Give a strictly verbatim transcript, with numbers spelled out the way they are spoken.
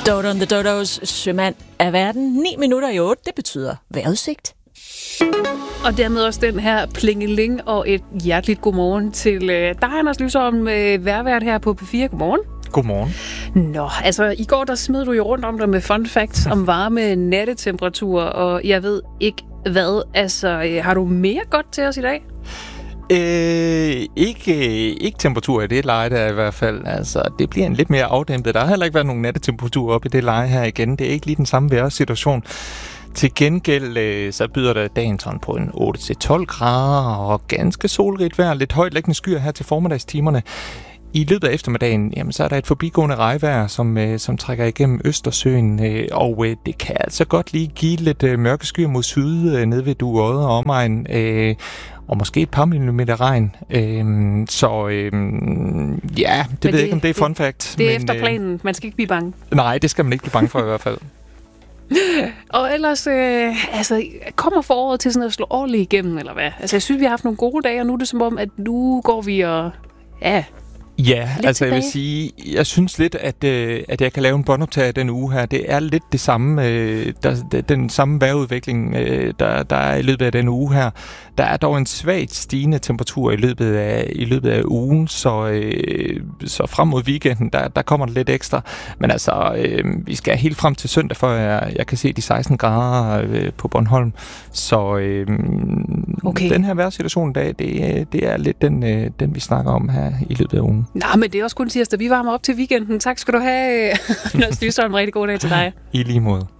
Dodo and the Dodos, sømand af verden. ni minutter i otte, det betyder vejrudsigt. Og dermed også den her plingeling og et hjerteligt godmorgen til øh, dig, Anders Lysholm, øh, værvært her på P fire. Godmorgen. Godmorgen. Nå, altså i går der smed du jo rundt om dig med fun facts om varme nattetemperaturer, og jeg ved ikke hvad. Altså, øh, har du mere godt til os i dag? Øh, ikke, ikke temperatur i det leje der i hvert fald. Altså, det bliver en lidt mere afdæmpet. Der har heller ikke været nogen nattetemperatur op i det leje her igen. Det er ikke lige den samme vejrsituation. Til gengæld øh, så byder der dagen sådan på en otte til tolv grader og ganske solrigt vejr. Lidt højt liggende skyer her til formiddagstimerne. I løbet af eftermiddagen, jamen, så er der et forbigående regnvejr, som, øh, som trækker igennem Østersøen, øh, og øh, det kan altså godt lige give lidt øh, mørke skyer mod syd, øh, nede ved Duodde og omegn, øh, og måske et par millimeter regn. Øh, så øh, ja, det men ved jeg ikke, om det er fun fact. Det er men, efter planen. Man skal ikke blive bange. Øh, nej, det skal man ikke blive bange for i hvert fald. Og ellers, øh, altså, kommer foråret til sådan at slå ordentligt igennem, eller hvad? Altså, jeg synes, vi har haft nogle gode dage, og nu er det som om, at nu går vi og... Ja... Ja, lidt altså tilbage. Jeg vil sige, jeg synes lidt, at, øh, at jeg kan lave en båndoptag den uge her. Det er lidt det samme, øh, der, den samme vejrudvikling, øh, der, der er i løbet af den uge her. Der er dog en svagt stigende temperatur i løbet af, i løbet af ugen, så, øh, så frem mod weekenden, der, der kommer der lidt ekstra. Men altså, øh, vi skal helt frem til søndag, for jeg, jeg kan se de seksten grader øh, på Bornholm. Så øh, okay. Den her vejrsituation i dag, det, det er lidt den, øh, den, vi snakker om her i løbet af ugen. Nå, men det er også kun tirsdag. Vi varmer op til weekenden. Tak skal du have, Anders Lysholm. Rigtig god dag til dig. I lige måde.